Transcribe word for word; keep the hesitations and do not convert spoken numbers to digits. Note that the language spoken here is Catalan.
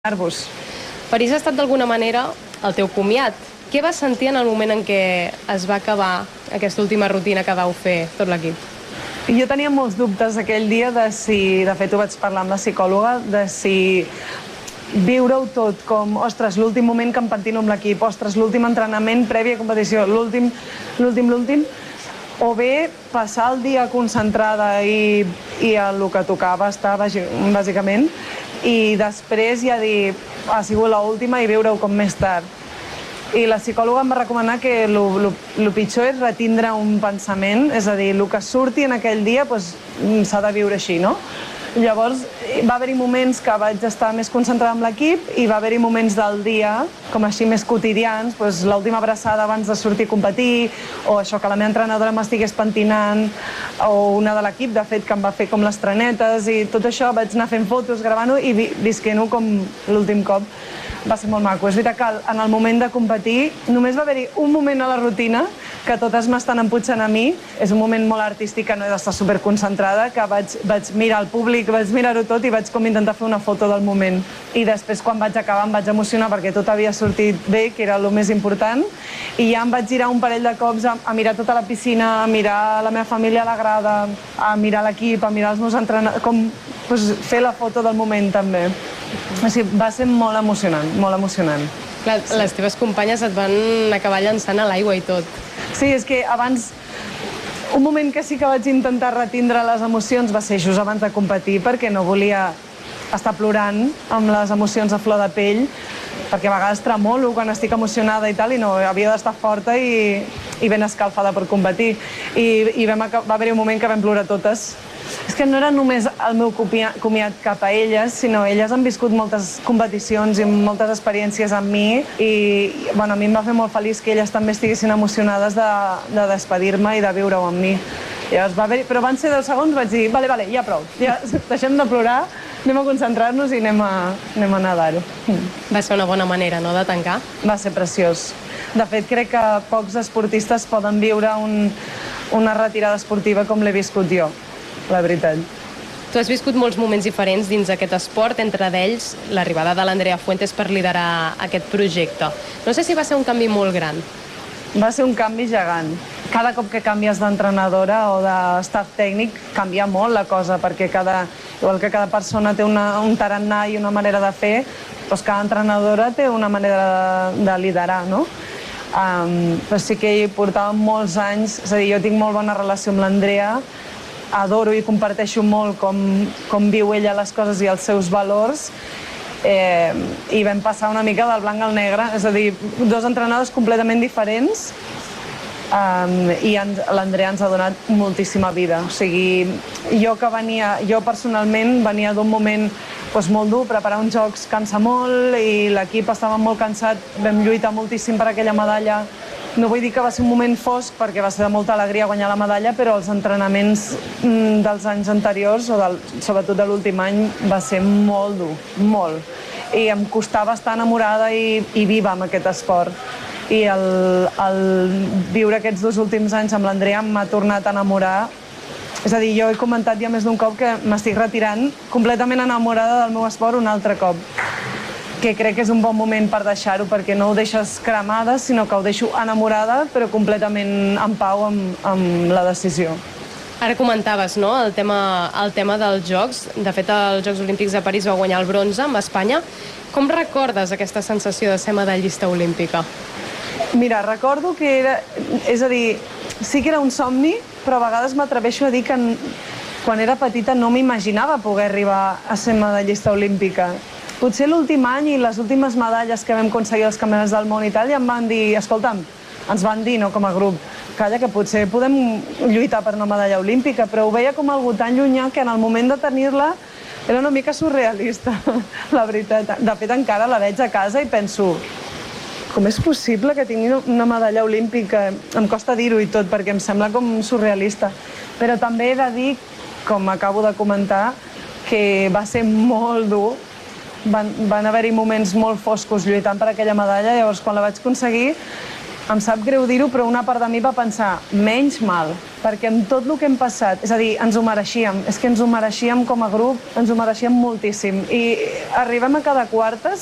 Arbus. París ha estat d'alguna manera el teu comiat. Què vas sentir en el moment en què es va acabar aquesta última rutina que vau fer tot l'equip? Jo tenia molts dubtes aquell dia de si, de fet ho vaig parlar amb la psicòloga, de si viure-ho tot com, ostres, l'últim moment que em pentino amb l'equip, ostres, l'últim entrenament previ a competició, l'últim, l'últim, l'últim, o bé passar el dia concentrada i, i el que tocava estar, bàsicament, i després ja dir, ha sigut l'última i viure-ho com més tard. I la psicòloga em va recomanar que el pitjor és retindre un pensament, és a dir, el que surti en aquell dia s'ha de viure així, no? Llavors va haver-hi moments que vaig estar més concentrada amb l'equip i va haver-hi moments del dia, com així més quotidians, l'última abraçada abans de sortir a competir, o això que la meva entrenadora m'estigués pentinant, o una de l'equip, de fet, que em va fer com les trenetes, i tot això vaig anar fent fotos, gravant-ho i visquent-ho com l'últim cop. Va ser molt maco. És veritat que en el moment de competir només va haver-hi un moment a la rutina que totes m'estan emputxant a mi. És un moment molt artístic que no he d'estar superconcentrada, que vaig, vaig mirar el públic, vaig mirar-ho tot i vaig com intentar fer una foto del moment. I després, quan vaig acabar, em vaig emocionar perquè tot havia sortit bé, que era el més important, i ja em vaig girar un parell de cops a, a mirar tota la piscina, a mirar la meva família a la grada, a mirar l'equip, a mirar els meus entrenadors, com pues, fer la foto del moment també. O sigui, va ser molt emocionant, molt emocionant. Clar, les teves companyes et van acabar llançant a l'aigua i tot. Sí, és que abans... Un moment que sí que vaig intentar retindre les emocions va ser just abans de competir, perquè no volia estar plorant amb les emocions a flor de pell, perquè a vegades tremolo quan estic emocionada i tal, i no, havia d'estar forta i, i ben escalfada per competir. I, i vam, va haver-hi un moment que vam plorar totes. És que no era només el meu comiat cap a elles, sinó elles han viscut moltes competicions i moltes experiències amb mi i bueno, a mi em va fer molt feliç que elles també estiguessin emocionades de, de despedir-me i de viure-ho amb mi. Llavors va haver, però van ser deu segons, vaig dir, vale, vale, ja prou, ja deixem de plorar, anem a concentrar-nos i anem a, anem a nedar-ho. Va ser una bona manera, no?, de tancar. Va ser preciós. De fet, crec que pocs esportistes poden viure un, una retirada esportiva com l'he viscut jo. La veritat. Tu has viscut molts moments diferents dins aquest esport, entre d'ells l'arribada de l'Andrea Fuentes per liderar aquest projecte. No sé si va ser un canvi molt gran. Va ser un canvi gegant. Cada cop que canvies d'entrenadora o d'estaf tècnic canvia molt la cosa, perquè cada, igual que cada persona té una, un tarannà i una manera de fer, doncs cada entrenadora té una manera de, de liderar, no? Um, però sí que hi portàvem molts anys, és a dir, jo tinc molt bona relació amb l'Andrea, adoro i comparteixo molt com, com viu ella les coses i els seus valors, eh, i vam passar una mica del blanc al negre, és a dir, dos entrenadors completament diferents, um, i l'Andrea ens ha donat moltíssima vida. O sigui, jo que venia, jo personalment venia d'un moment doncs, molt dur, preparar uns jocs cansa molt i l'equip estava molt cansat, vam lluitar moltíssim per aquella medalla. No vull dir que va ser un moment fosc perquè va ser de molta alegria guanyar la medalla, però els entrenaments dels anys anteriors, o del, sobretot de l'últim any, va ser molt dur, molt. I em costava estar enamorada i, i viva amb aquest esport. I el, el viure aquests dos últims anys amb l'Andrea m'ha tornat a enamorar. És a dir, jo he comentat ja més d'un cop que m'estic retirant completament enamorada del meu esport un altre cop, que crec que és un bon moment per deixar-ho, perquè no ho deixes cremada, sinó que ho deixo enamorada, però completament en pau amb, amb la decisió. Ara comentaves, no?, el tema, el tema dels Jocs. De fet, als Jocs Olímpics de París va guanyar el bronze amb Espanya. Com recordes aquesta sensació de ser medallista olímpica? Mira, recordo que era... És a dir, sí que era un somni, però a vegades m'atreveixo a dir que quan era petita no m'imaginava poder arribar a ser medallista olímpica. Potser l'últim any i les últimes medalles que vam aconseguir als Campionats del món i tal, ja em van dir, escolta'm, ens van dir, no, com a grup, calla, que potser podem lluitar per una medalla olímpica, però ho veia com algú tan llunyà que en el moment de tenir-la era una mica surrealista, la veritat. De fet, encara la veig a casa i penso, com és possible que tingui una medalla olímpica? Em costa dir-ho i tot, perquè em sembla com surrealista. Però també he de dir, com acabo de comentar, que va ser molt dur. Van, van haver-hi moments molt foscos lluitant per aquella medalla, llavors quan la vaig aconseguir em sap greu dir-ho, però una part de mi va pensar, menys mal, perquè amb tot el que hem passat, és a dir, ens ho mereixíem, és que ens ho mereixíem com a grup, ens ho mereixíem moltíssim. I arribem a cada quartes